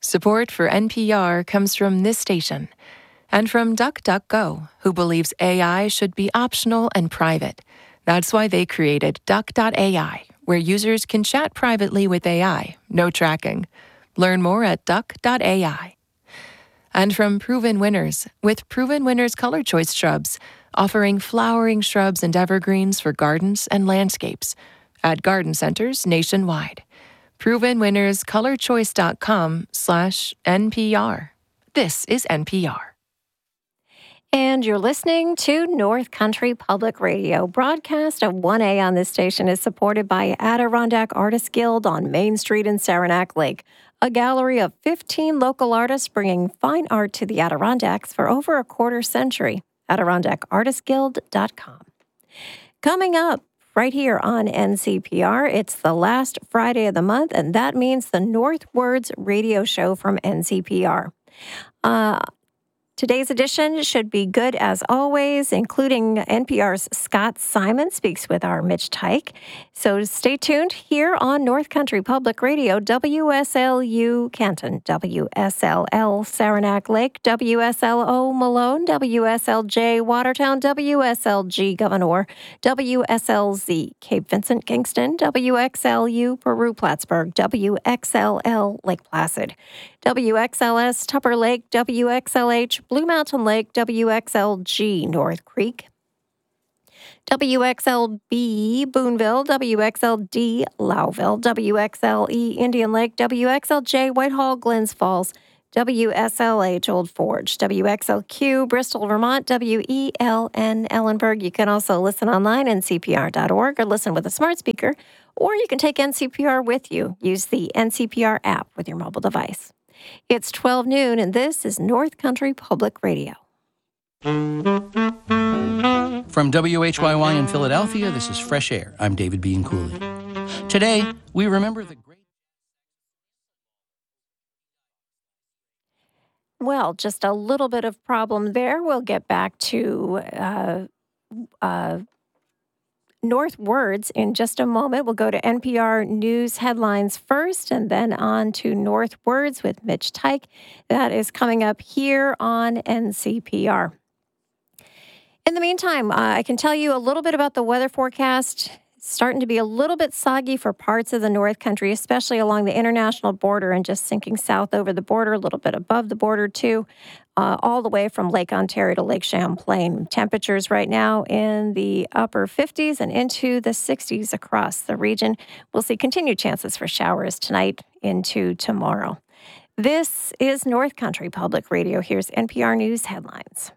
Support for NPR comes from this station and from DuckDuckGo, who believes AI should be optional and private. That's why they created Duck.ai, where users can chat privately with AI, no tracking. Learn more at Duck.ai. And from Proven Winners, with Proven Winners Color Choice Shrubs, offering flowering shrubs and evergreens for gardens and landscapes at garden centers nationwide. ProvenWinnersColorChoice.com/NPR. This is NPR. And you're listening to North Country Public Radio. Broadcast of 1A on this station is supported by Adirondack Artists Guild on Main Street in Saranac Lake, a gallery of 15 local artists bringing fine art to the Adirondacks for over a quarter century. AdirondackArtistGuild.com. Coming up right here on NCPR, it's the last Friday of the month, and that means the Northwords radio show from NCPR. Today's edition should be good as always, including NPR's Scott Simon speaks with our Mitch Teich. So stay tuned here on North Country Public Radio, WSLU Canton, WSLL Saranac Lake, WSLO Malone, WSLJ Watertown, WSLG Gouverneur, WSLZ Cape Vincent Kingston, WXLU Peru Plattsburgh, WXLL Lake Placid, WXLS Tupper Lake, WXLH Blue Mountain Lake, WXLG North Creek, WXLB Boonville, WXLD Lowville, WXLE Indian Lake, WXLJ Whitehall Glens Falls, WSLH Old Forge, WXLQ Bristol, Vermont, WELN Ellenburg. You can also listen online at ncpr.org or listen with a smart speaker, or you can take NCPR with you. Use the NCPR app with your mobile device. It's 12 noon, and this is North Country Public Radio. From WHYY in Philadelphia, this is Fresh Air. I'm David Bean Cooley. Today, we remember the great... Well, just a little bit of problem there. We'll get back to Northwords in just a moment. We'll go to NPR News headlines first and then on to Northwords with Mitch Teich. That is coming up here on NCPR. In the meantime, I can tell you a little bit about the weather forecast. It's starting to be a little bit soggy for parts of the North Country, especially along the international border and just sinking south over the border, a little bit above the border too, all the way from Lake Ontario to Lake Champlain. Temperatures right now in the upper 50s and into the 60s across the region. We'll see continued chances for showers tonight into tomorrow. This is North Country Public Radio. Here's NPR News headlines.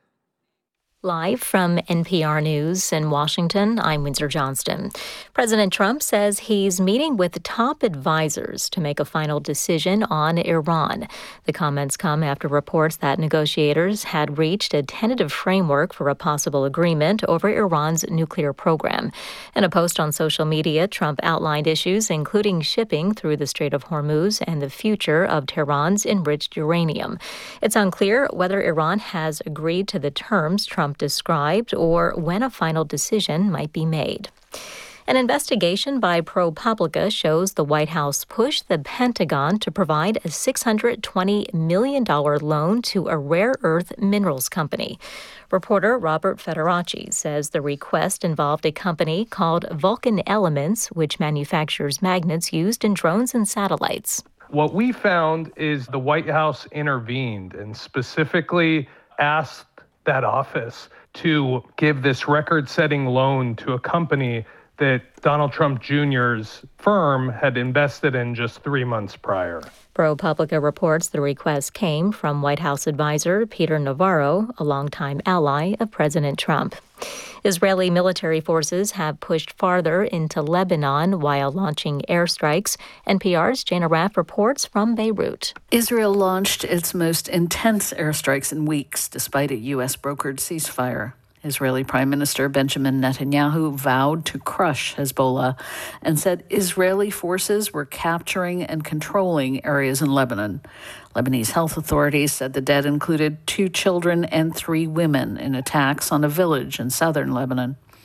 Live from NPR News in Washington, I'm Windsor Johnston. President Trump says he's meeting with top advisors to make a final decision on Iran. The comments come after reports that negotiators had reached a tentative framework for a possible agreement over Iran's nuclear program. In a post on social media, Trump outlined issues including shipping through the Strait of Hormuz and the future of Tehran's enriched uranium. It's unclear whether Iran has agreed to the terms Trump described or when a final decision might be made. An investigation by ProPublica shows the White House pushed the Pentagon to provide a $620 million loan to a rare earth minerals company. Reporter Robert Federacci says the request involved a company called Vulcan Elements, which manufactures magnets used in drones and satellites. What we found is the White House intervened and specifically asked that office to give this record-setting loan to a company that Donald Trump Jr.'s firm had invested in just 3 months prior. ProPublica reports the request came from White House advisor Peter Navarro, a longtime ally of President Trump. Israeli military forces have pushed farther into Lebanon while launching airstrikes. NPR's Jana Raff reports from Beirut. Israel launched its most intense airstrikes in weeks, despite a U.S.-brokered ceasefire. Israeli Prime Minister Benjamin Netanyahu vowed to crush Hezbollah and said Israeli forces were capturing and controlling areas in Lebanon. Lebanese health authorities said the dead included 2 children and 3 women in attacks on a village in southern Lebanon.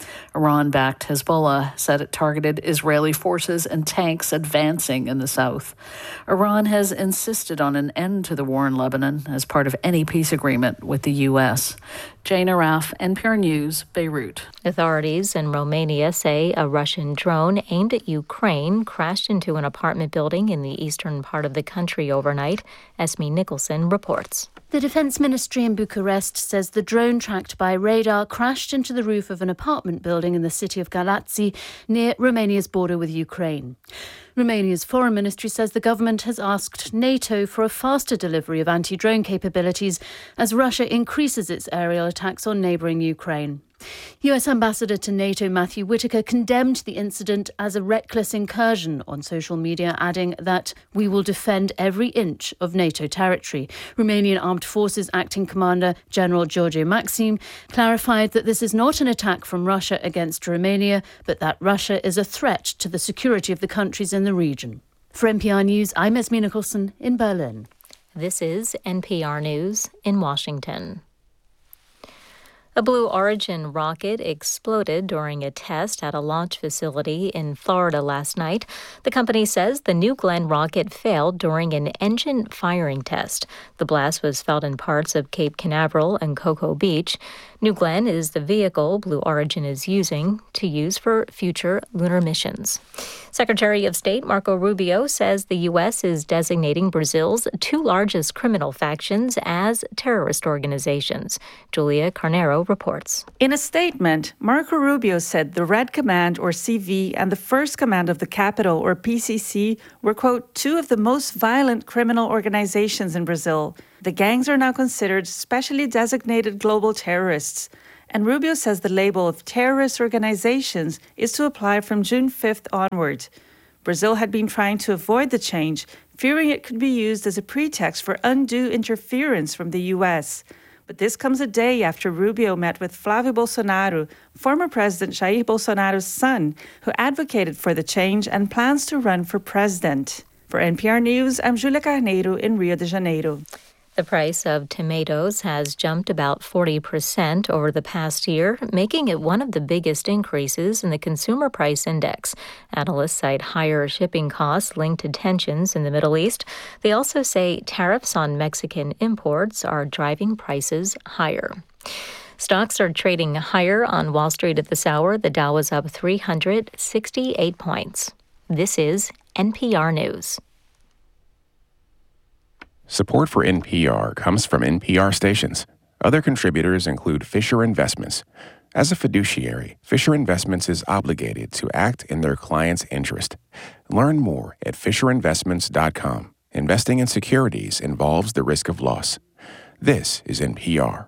Iran-backed Hezbollah said it targeted Israeli forces and tanks advancing in the south. Iran has insisted on an end to the war in Lebanon as part of any peace agreement with the U.S. Jane Araf, NPR News, Beirut. Authorities in Romania say a Russian drone aimed at Ukraine crashed into an apartment building in the eastern part of the country overnight. Esme Nicholson reports. The Defense Ministry in Bucharest says the drone tracked by radar crashed into the roof of an apartment building in the city of Galați, near Romania's border with Ukraine. Romania's foreign ministry says the government has asked NATO for a faster delivery of anti-drone capabilities as Russia increases its aerial attacks on neighbouring Ukraine. US Ambassador to NATO Matthew Whitaker condemned the incident as a reckless incursion on social media, adding that we will defend every inch of NATO territory. Romanian Armed Forces Acting Commander General George Maxim clarified that this is not an attack from Russia against Romania, but that Russia is a threat to the security of the countries in the region. For NPR News, I'm Esme Nicholson in Berlin. This is NPR News in Washington. A Blue Origin rocket exploded during a test at a launch facility in Florida last night. The company says the New Glenn rocket failed during an engine firing test. The blast was felt in parts of Cape Canaveral and Cocoa Beach. New Glenn is the vehicle Blue Origin is using to use for future lunar missions. Secretary of State Marco Rubio says the U.S. is designating Brazil's two largest criminal factions as terrorist organizations. Julia Carnero reports. In a statement, Marco Rubio said the Red Command, or CV, and the First Command of the Capital, or PCC, were, quote, two of the most violent criminal organizations in Brazil. The gangs are now considered specially designated global terrorists. And Rubio says the label of terrorist organizations is to apply from June 5th onward. Brazil had been trying to avoid the change, fearing it could be used as a pretext for undue interference from the U.S., But this comes a day after Rubio met with Flávio Bolsonaro, former President Jair Bolsonaro's son, who advocated for the change and plans to run for president. For NPR News, I'm Julia Carneiro in Rio de Janeiro. The price of tomatoes has jumped about 40% over the past year, making it one of the biggest increases in the Consumer Price Index. Analysts cite higher shipping costs linked to tensions in the Middle East. They also say tariffs on Mexican imports are driving prices higher. Stocks are trading higher on Wall Street at this hour. The Dow is up 368 points. This is NPR News. Support for NPR comes from NPR stations. Other contributors include Fisher Investments. As a fiduciary, Fisher Investments is obligated to act in their client's interest. Learn more at FisherInvestments.com. Investing in securities involves the risk of loss. This is NPR.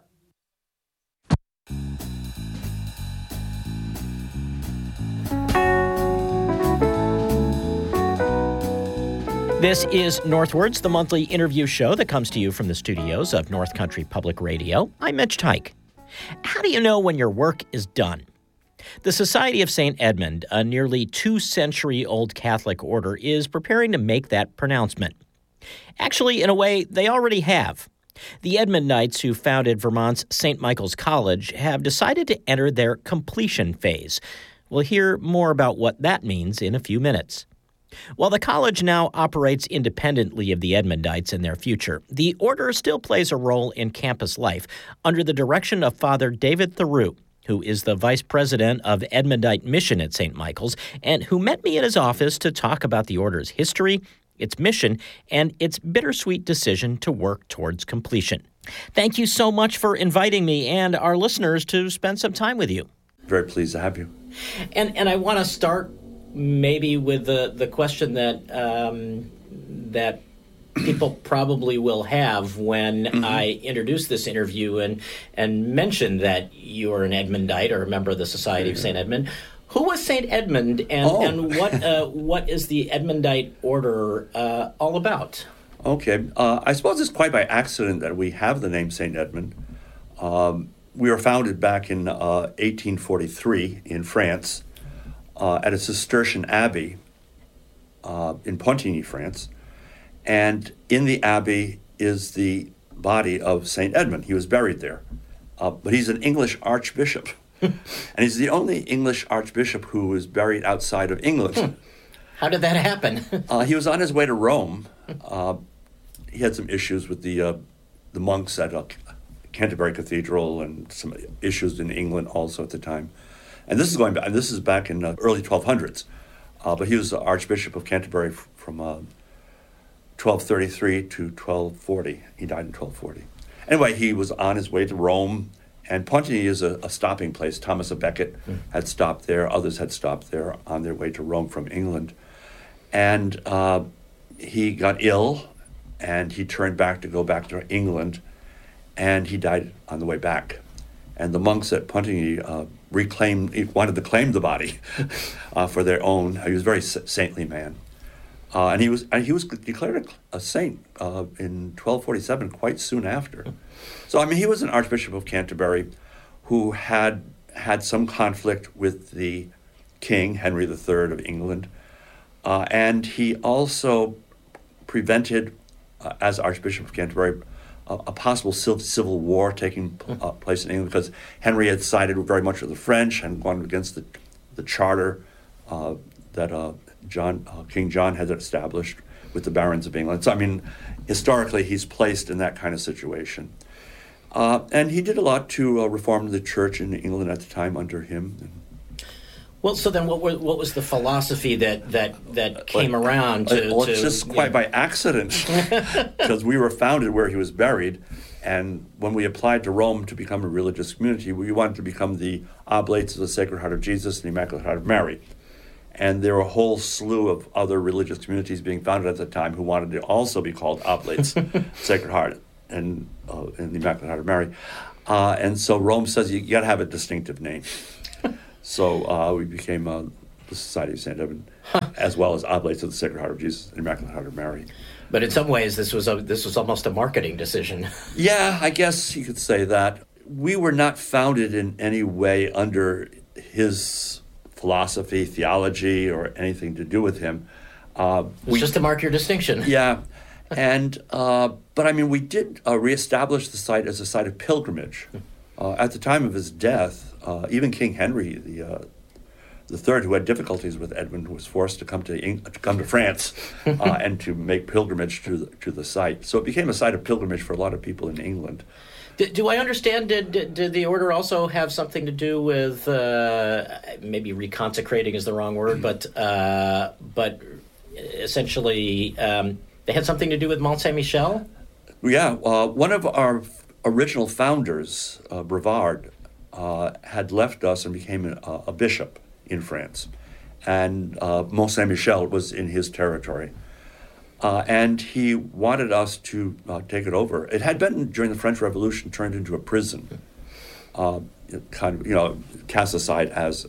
This is Northwards, the monthly interview show that comes to you from the studios of North Country Public Radio. I'm Mitch Tyke. How do you know when your work is done? The Society of St. Edmund, a nearly 2-century-old Catholic order, is preparing to make that pronouncement. Actually, in a way, they already have. The Edmundites, who founded Vermont's St. Michael's College, have decided to enter their completion phase. We'll hear more about what that means in a few minutes. While the college now operates independently of the Edmundites and their future, the order still plays a role in campus life under the direction of Father David Theroux, who is the vice president of Edmundite Mission at St. Michael's, and who met me in his office to talk about the order's history, its mission, and its bittersweet decision to work towards completion. Thank you so much for inviting me and our listeners to spend some time with you. Very pleased to have you. And I want to start maybe with the question that people probably will have when I introduce this interview and mention that you are an Edmundite or a member of the Society of St. Edmund. Who was St. Edmund, and what is the Edmundite order all about? Okay. I suppose it's quite by accident that we have the name St. Edmund. We were founded back in 1843 in France at a Cistercian abbey in Pontigny, France. And in the abbey is the body of St. Edmund. He was buried there. But he's an English archbishop. And he's the only English archbishop who was buried outside of England. How did that happen? He was on his way to Rome. He had some issues with the monks at Canterbury Cathedral and some issues in England also at the time. And this is going back. And this is back in early 1200s. But he was the Archbishop of Canterbury from 1233 to 1240. He died in 1240. Anyway, he was on his way to Rome, and Pontigny is a stopping place. Thomas à Becket had stopped there. Others had stopped there on their way to Rome from England. And he got ill, and he turned back to go back to England, and he died on the way back. And the monks at Pontigny wanted to claim the body for their own. He was a very saintly man. And he was declared a saint in 1247, quite soon after. So, I mean, he was an Archbishop of Canterbury who had some conflict with the King, Henry III of England. And he also prevented, as Archbishop of Canterbury, a possible civil war taking place in England, because Henry had sided very much with the French and gone against the charter that King John had established with the barons of England. So, I mean, historically, he's placed in that kind of situation. And he did a lot to reform the church in England at the time under him. Well, so then what was the philosophy that came around to... Well, it's just quite by accident, because we were founded where he was buried, and when we applied to Rome to become a religious community, we wanted to become the Oblates of the Sacred Heart of Jesus and the Immaculate Heart of Mary. And there were a whole slew of other religious communities being founded at the time who wanted to also be called Oblates, Sacred Heart, and the Immaculate Heart of Mary. And so Rome says you got to have a distinctive name. So we became the Society of St. Edmund, as well as Oblates of the Sacred Heart of Jesus and Immaculate Heart of Mary. But in some ways, this was almost a marketing decision. Yeah, I guess you could say that. We were not founded in any way under his philosophy, theology, or anything to do with him. It's just to mark your distinction. Yeah, and but I mean, we did reestablish the site as a site of pilgrimage. At the time of his death, even King Henry the Third, who had difficulties with Edmund, was forced to come to France and to make pilgrimage to the site. So it became a site of pilgrimage for a lot of people in England. Do I understand, did the order also have something to do with, maybe reconsecrating is the wrong word, but essentially they had something to do with Mont Saint-Michel? Yeah, one of our original founders, Brevard, had left us and became a bishop in France. And Mont Saint-Michel was in his territory. And he wanted us to take it over. It had been, during the French Revolution, turned into a prison, cast aside as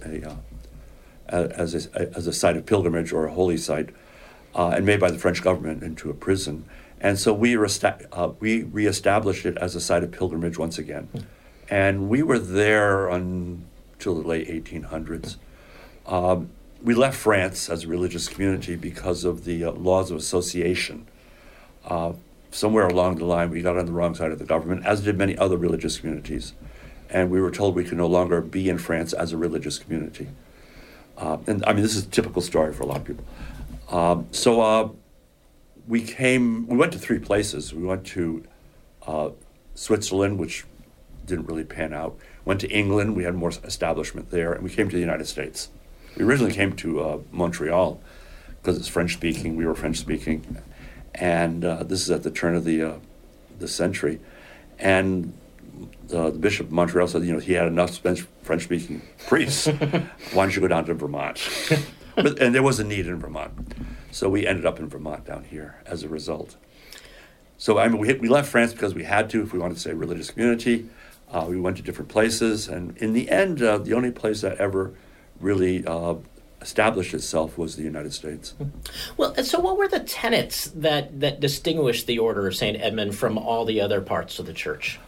a site of pilgrimage or a holy site, and made by the French government into a prison. And so we reestablished it as a site of pilgrimage once again. And we were there until the late 1800s. We left France as a religious community because of the laws of association. Somewhere along the line, we got on the wrong side of the government, as did many other religious communities. And we were told we could no longer be in France as a religious community. And I mean, this is a typical story for a lot of people. So we went to three places. We went to Switzerland, which didn't really pan out. Went to England, we had more establishment there, and we came to the United States. We originally came to Montreal because it's French-speaking. We were French-speaking, and this is at the turn of the century. And the Bishop of Montreal said, he had enough French-speaking priests. Why don't you go down to Vermont? And there was a need in Vermont, so we ended up in Vermont down here as a result. So I mean, we left France because we had to, if we wanted to say religious community. We went to different places, and in the end, the only place that ever really established itself was the United States. Well, and so what were the tenets that distinguished the Order of St. Edmund from all the other parts of the church?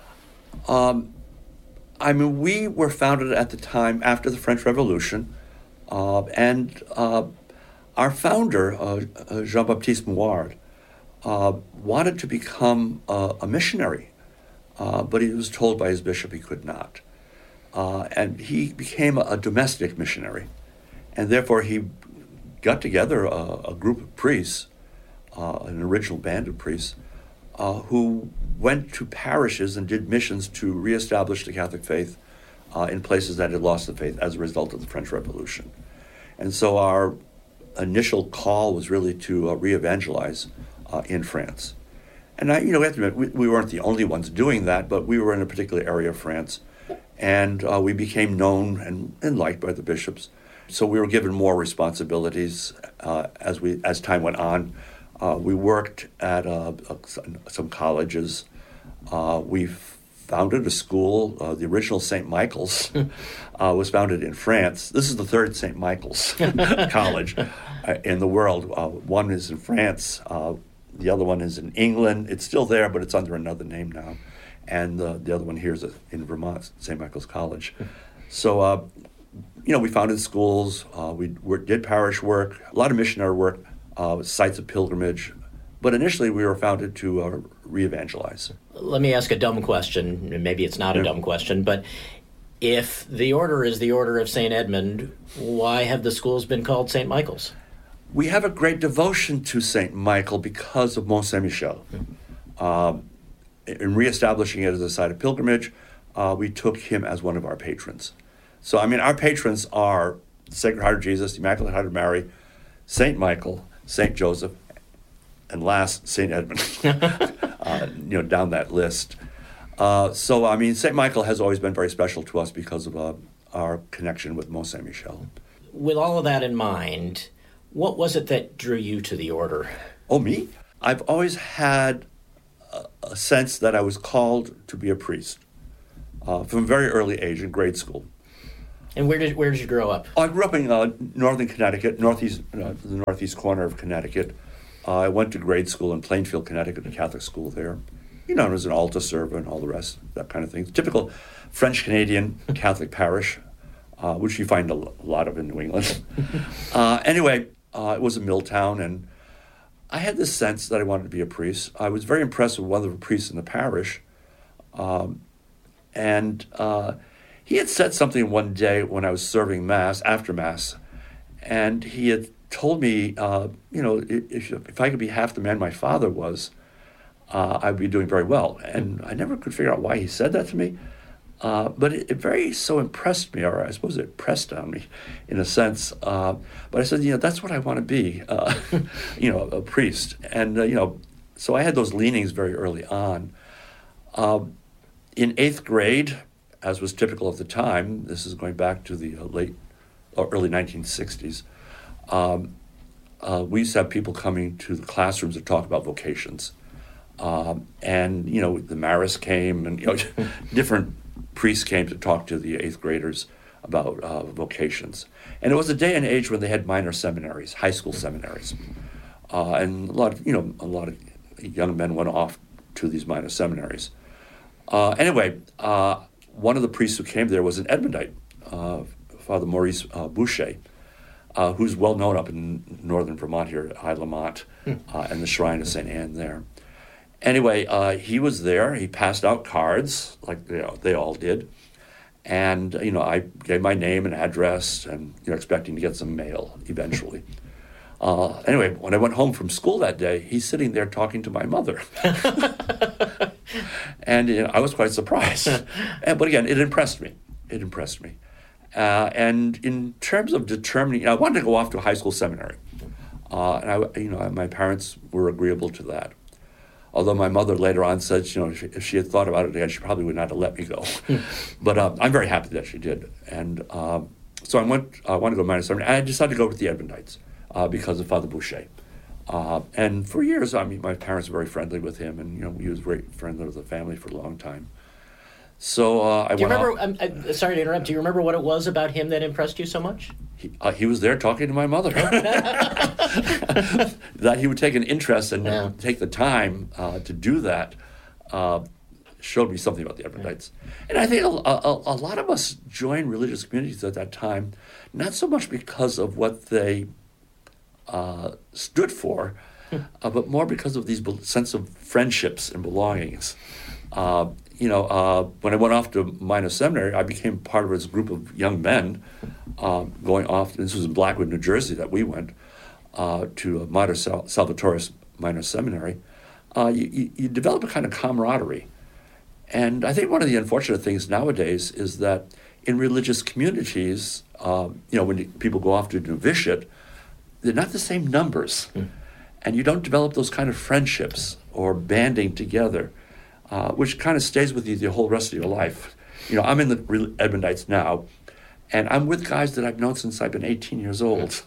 I mean, we were founded at the time after the French Revolution, and our founder, Jean-Baptiste Mouard, wanted to become a missionary, but he was told by his bishop he could not. and he became a domestic missionary. And therefore he got together a group of priests, an original band of priests, who went to parishes and did missions to reestablish the Catholic faith in places that had lost the faith as a result of the French Revolution. And so our initial call was really to re-evangelize in France. And we have to admit, we weren't the only ones doing that, but we were in a particular area of France. And we became known and liked by the bishops. So we were given more responsibilities as time went on. We worked at some colleges. We founded a school. The original St. Michael's was founded in France. This is the third St. Michael's college in the world. One is in France. The other one is in England. It's still there, but it's under another name now. And the other one here is in Vermont, St. Michael's College. So, we founded schools. We did parish work, a lot of missionary work, sites of pilgrimage. But initially, we were founded to re-evangelize. Let me ask a dumb question. Maybe it's not a dumb question, but if the order is the Order of St. Edmund, why have the schools been called St. Michael's? We have a great devotion to St. Michael because of Mont Saint-Michel. In reestablishing it as a site of pilgrimage, we took him as one of our patrons. So, our patrons are the Sacred Heart of Jesus, the Immaculate Heart of Mary, St. Michael, St. Joseph, and last, St. Edmund, down that list. St. Michael has always been very special to us because of our connection with Mont Saint-Michel. With all of that in mind, what was it that drew you to the order? Oh, me? I've always had a sense that I was called to be a priest from a very early age in grade school. And where did you grow up? I grew up in northern Connecticut, the northeast corner of Connecticut. I went to grade school in Plainfield, Connecticut, a Catholic school there. I was an altar server and all the rest, that kind of thing. Typical French-Canadian Catholic parish, which you find a lot of in New England. It was a mill town, and I had this sense that I wanted to be a priest. I was very impressed with one of the priests in the parish. He had said something one day when I was serving Mass, after Mass, and he had told me, if I could be half the man my father was, I'd be doing very well. And I never could figure out why he said that to me. But it very so impressed me, or I suppose it pressed on me in a sense. But I said, that's what I want to be, a priest. And, so I had those leanings very early on. In 8th grade, as was typical of the time, this is going back to the early 1960s, we used to have people coming to the classrooms to talk about vocations. The Maris came, and different priests came to talk to the 8th graders about vocations. And it was a day and age when they had minor seminaries, high school seminaries. And a lot of young men went off to these minor seminaries. One of the priests who came there was an Edmundite, Father Maurice Boucher, who's well known up in northern Vermont here at High Lamont, and the Shrine of St. Anne there. He was there. He passed out cards, like they all did. And, I gave my name and address and, expecting to get some mail eventually. When I went home from school that day, he's sitting there talking to my mother. And I was quite surprised. But again, it impressed me. And in terms of determining, I wanted to go off to a high school seminary. My parents were agreeable to that. Although my mother later on said, if she had thought about it again, she probably would not have let me go. But I'm very happy that she did. And so I wanted to go to minor seminary. I decided to go with the Edmundites because of Father Boucher. And for years, my parents were very friendly with him, and he was very friendly with the family for a long time. So I do you remember? I'm sorry to interrupt. Do you remember what it was about him that impressed you so much? He was there talking to my mother. That he would take an interest and take the time to do that showed me something about the Edmundites. And I think a lot of us joined religious communities at that time, not so much because of what they stood for, but more because of these sense of friendships and belongings. when I went off to Minor Seminary, I became part of this group of young men going off. This was in Blackwood, New Jersey, that we went to Mater Salvatoris Minor Seminary. You develop a kind of camaraderie. And I think one of the unfortunate things nowadays is that in religious communities, when people go off to novitiate, they're not the same numbers. And you don't develop those kind of friendships or banding together, which kind of stays with you the whole rest of your life. I'm in the Edmondites now, and I'm with guys that I've known since I've been 18 years old.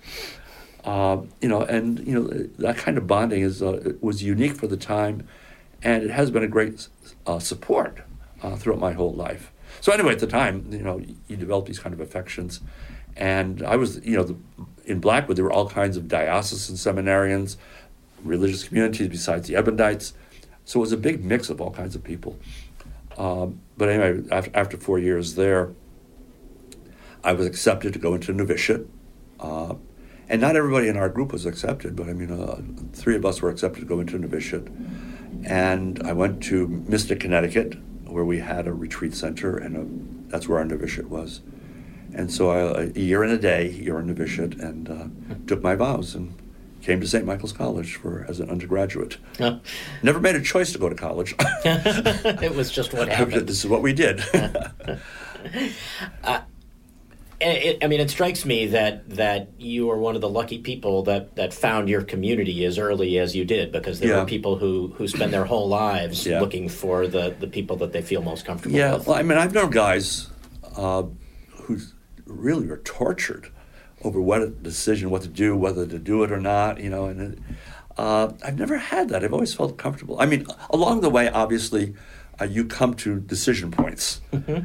That kind of bonding was unique for the time, and it has been a great support throughout my whole life. So anyway, at the time, you develop these kind of affections, and I was, in Blackwood, there were all kinds of diocesan seminarians, religious communities besides the Edmondites. So it was a big mix of all kinds of people. But anyway, after 4 years there, I was accepted to go into novitiate. And not everybody in our group was accepted, but 3 of us were accepted to go into novitiate. And I went to Mystic, Connecticut, where we had a retreat center, and that's where our novitiate was. And so a year and a day, you're in novitiate, and took my vows and came to St. Michael's College as an undergraduate. Never made a choice to go to college. It was just what happened. This is what we did. It strikes me that you are one of the lucky people that found your community as early as you did, because there are people who spend their whole lives looking for the people that they feel most comfortable with. Well, I've known guys who really were tortured over what to do, whether to do it or not, and I've never had that. I've always felt comfortable. Along the way, obviously, you come to decision points.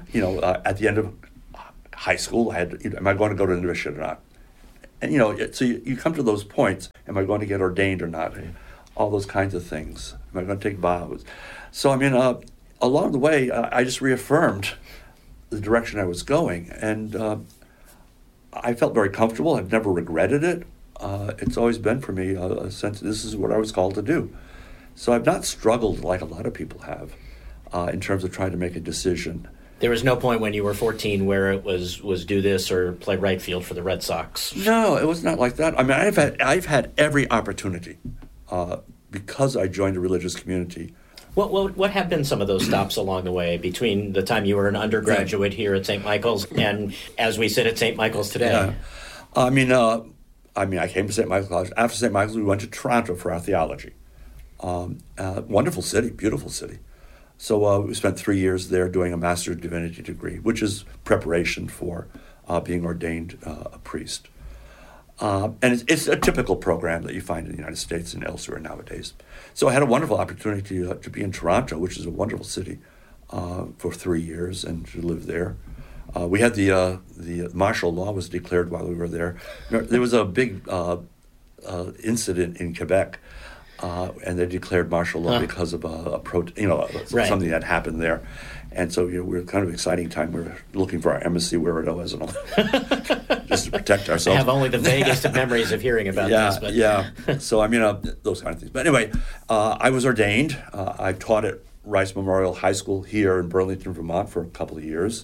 At the end of high school, am I going to go to the novitiate or not? And, so you come to those points. Am I going to get ordained or not? All those kinds of things. Am I going to take vows? So, along the way, I just reaffirmed the direction I was going. And I felt very comfortable. I've never regretted it. It's always been for me a sense this is what I was called to do. So I've not struggled like a lot of people have in terms of trying to make a decision. There was no point when you were 14 where it was do this or play right field for the Red Sox. No, it was not like that. I've had every opportunity because I joined a religious community. What have been some of those stops along the way between the time you were an undergraduate here at St. Michael's and as we sit at St. Michael's today? Yeah. I came to St. Michael's College. After St. Michael's, we went to Toronto for our theology. Wonderful city, beautiful city. So we spent 3 years there doing a Master of Divinity degree, which is preparation for being ordained a priest. And it's a typical program that you find in the United States and elsewhere nowadays. So I had a wonderful opportunity to be in Toronto, which is a wonderful city, for 3 years and to live there. We had the martial law was declared while we were there. There was a big incident in Quebec, and they declared martial law because of something that happened there. And so we were kind of exciting time. We were looking for our embassy where it was and all, just to protect ourselves. I have only the vaguest of memories of hearing about this. But. Yeah. So, those kind of things. But anyway, I was ordained. I taught at Rice Memorial High School here in Burlington, Vermont for a couple of years.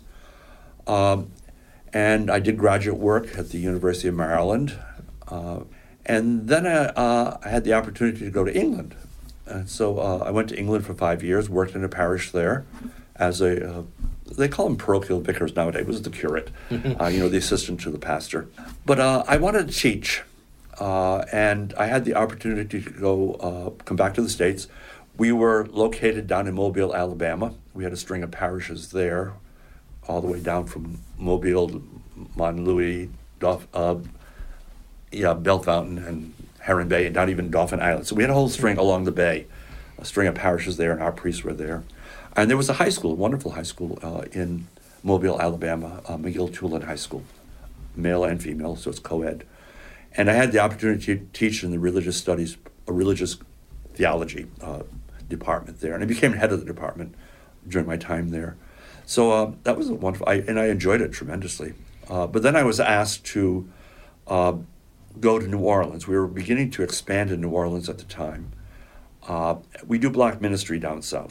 And I did graduate work at the University of Maryland. And then I had the opportunity to go to England. And so I went to England for 5 years, worked in a parish there as they call them parochial vicars nowadays. It was the curate, the assistant to the pastor. But I wanted to teach, and I had the opportunity to come back to the States. We were located down in Mobile, Alabama. We had a string of parishes there, all the way down from Mobile, Mont Louis, Bell Fountain, and Heron Bay, and down even Dauphin Island. So we had a whole string along the bay, a string of parishes there, and our priests were there. And there was a high school, a wonderful high school in Mobile, Alabama, McGill-Tulane High School, male and female, so it's co-ed. And I had the opportunity to teach in the religious studies, a religious theology department there, and I became head of the department during my time there. So that was wonderful, and I enjoyed it tremendously. But then I was asked to go to New Orleans. We were beginning to expand in New Orleans at the time. We do black ministry down south,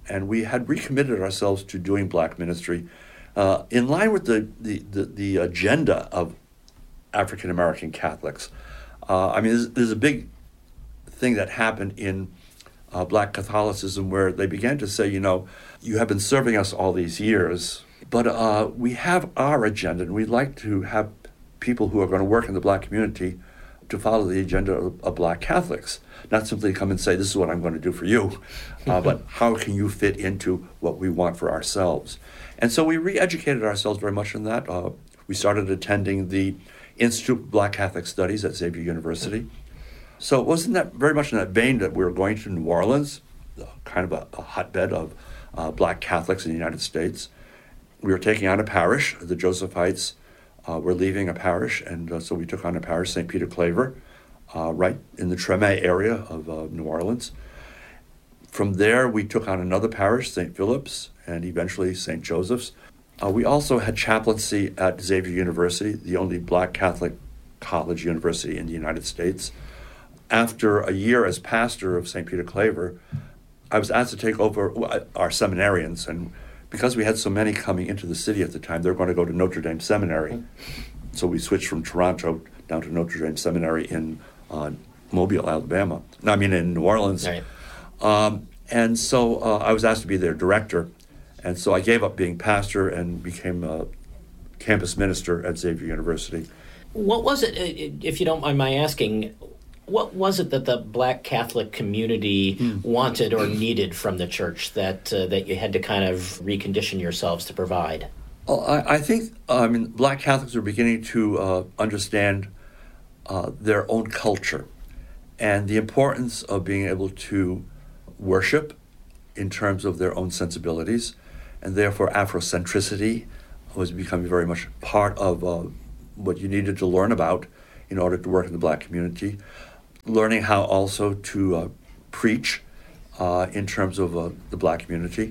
and we had recommitted ourselves to doing black ministry in line with the agenda of African American Catholics. There's a big thing that happened in black Catholicism where they began to say, you have been serving us all these years, but we have our agenda, and we'd like to have people who are going to work in the black community to follow the agenda of black Catholics. Not simply come and say, this is what I'm going to do for you, but how can you fit into what we want for ourselves? And so we re-educated ourselves very much in that. We started attending the Institute of Black Catholic Studies at Xavier University. So it was very much in that vein that we were going to New Orleans, kind of a hotbed of black Catholics in the United States. We were taking on a parish. The Josephites were leaving a parish, and so we took on a parish, St. Peter Claver, right in the Treme area of New Orleans. From there, we took on another parish, St. Philip's, and eventually St. Joseph's. We also had chaplaincy at Xavier University, the only black Catholic college university in the United States. After a year as pastor of St. Peter Claver, I was asked to take over our seminarians, and because we had so many coming into the city at the time, they were going to go to Notre Dame Seminary. So we switched from Toronto down to Notre Dame Seminary in Mobile, Alabama. In New Orleans. Right. And so I was asked to be their director. And so I gave up being pastor and became a campus minister at Xavier University. What was it, if you don't mind my asking, what was it that the black Catholic community wanted or needed from the church that you had to kind of recondition yourselves to provide? Well, I think black Catholics are beginning to understand their own culture and the importance of being able to worship in terms of their own sensibilities, and therefore Afrocentricity was becoming very much part of what you needed to learn about in order to work in the black community. Learning how also to preach in terms of the black community.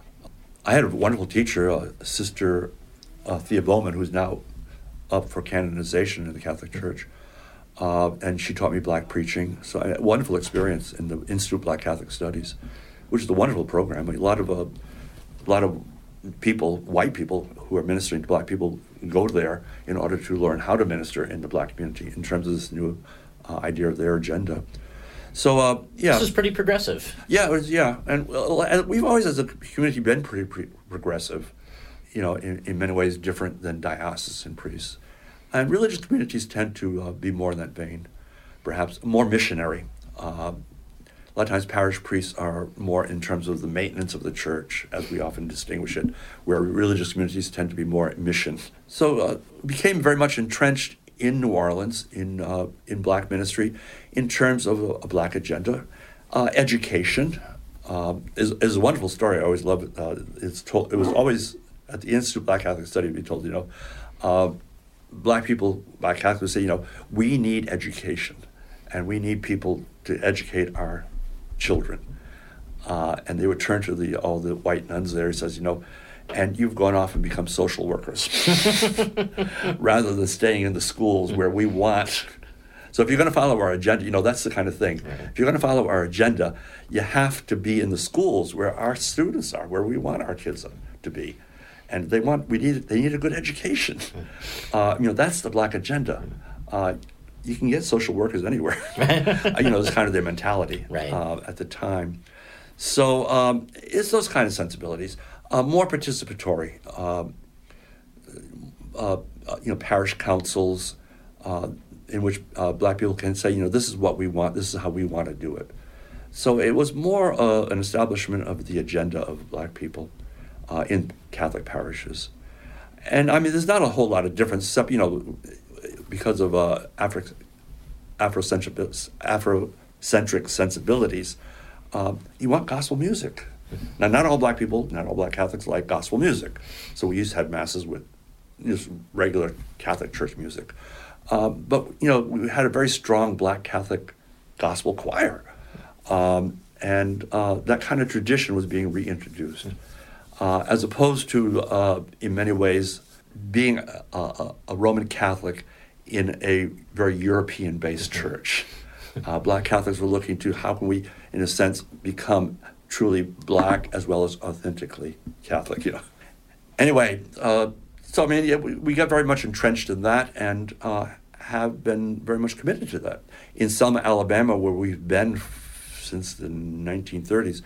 I had a wonderful teacher, Sister Thea Bowman, who's now up for canonization in the Catholic Church, and she taught me black preaching. So I had a wonderful experience in the Institute of Black Catholic Studies, which is a wonderful program. A lot of people, white people who are ministering to black people, go there in order to learn how to minister in the black community in terms of this new idea of their agenda. So, This is pretty progressive. Yeah, and we've always, as a community, been pretty progressive, in many ways different than diocesan priests. And religious communities tend to be more in that vein, perhaps more missionary. A lot of times parish priests are more in terms of the maintenance of the church, as we often distinguish it, where religious communities tend to be more mission. So became very much entrenched in New Orleans, in black ministry, in terms of a black agenda. Education is a wonderful story. I always love it. It was always at the Institute of Black Catholic Study to be told, black Catholics would say, we need education, and we need people to educate our children. And they would turn to all the white nuns there. He says, and you've gone off and become social workers rather than staying in the schools where we want. So if you're going to follow our agenda, that's the kind of thing. Right. If you're going to follow our agenda, you have to be in the schools where our students are, where we want our kids to be. And they need a good education. That's the black agenda. You can get social workers anywhere. It's kind of their mentality at the time. So it's those kind of sensibilities. More participatory, parish councils in which black people can say, this is what we want, this is how we want to do it. So it was more an establishment of the agenda of black people in Catholic parishes. And there's not a whole lot of difference, except, because of Afrocentric sensibilities, you want gospel music. Now, not all black Catholics like gospel music. So we used to have masses with just regular Catholic church music. But, we had a very strong black Catholic gospel choir. And that kind of tradition was being reintroduced. As opposed to, in many ways, being a Roman Catholic in a very European-based church. Black Catholics were looking to how can we, in a sense, become truly black as well as authentically Catholic. Anyway, so I mean, yeah, we got very much entrenched in that and have been very much committed to that. In Selma, Alabama, where we've been since the 1930s,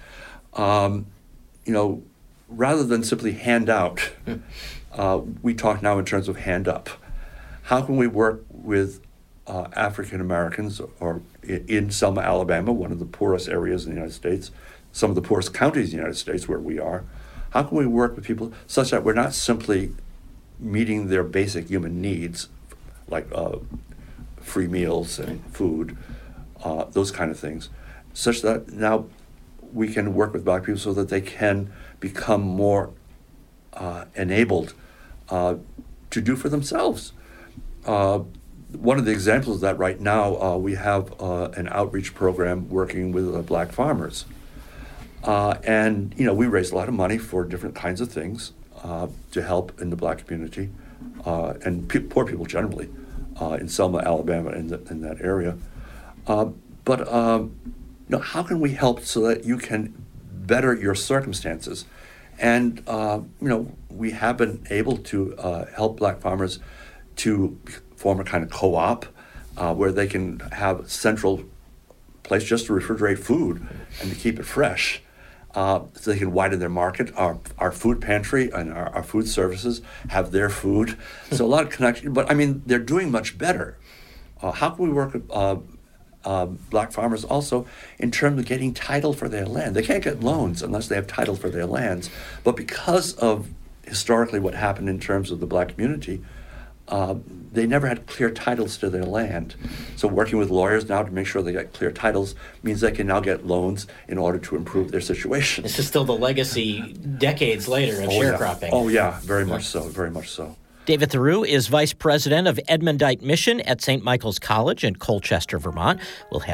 rather than simply hand out, we talk now in terms of hand up. How can we work with African Americans, or in Selma, Alabama, one of the poorest areas in the United States, some of the poorest counties in the United States where we are, how can we work with people such that we're not simply meeting their basic human needs, like free meals and food, those kind of things, such that now we can work with Black people so that they can become more enabled to do for themselves. One of the examples of that right now, we have an outreach program working with Black farmers. And we raise a lot of money for different kinds of things to help in the Black community and poor people generally in Selma, Alabama, in that area. But how can we help so that you can better your circumstances? And we have been able to help Black farmers to form a kind of co-op where they can have a central place just to refrigerate food and to keep it fresh. So they can widen their market. Our food pantry and our food services have their food. So a lot of connection, but I mean, they're doing much better. How can we work with Black farmers also in terms of getting title for their land? They can't get loans unless they have title for their lands. But because of historically what happened in terms of the Black community, they never had clear titles to their land. So working with lawyers now to make sure they get clear titles means they can now get loans in order to improve their situation. This is still the legacy decades later of sharecropping. Oh yeah, very much so, very much so. David Theroux is Vice President of Edmondite Mission at St. Michael's College in Colchester, Vermont. We'll have